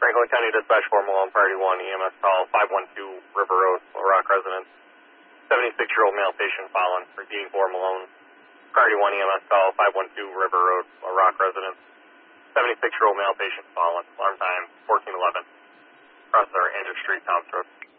Franklin County Dispatch 4 Malone, Priority 1, EMS call 512 River Road, Little Rock residence. 76-year-old male patient fallen, repeating 4 Malone. Priority 1 EMS call 512 River Road, Little Rock residence. 76-year-old male patient fallen. Alarm time 1411. Across our Andrew Street, Thomas Road.